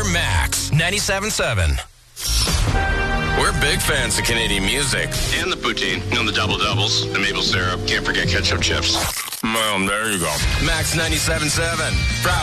Max 97.7. We're big fans of Canadian music. And the poutine, the double-doubles, the maple syrup. Can't forget ketchup chips. Well, there you go. Max 97.7. Proud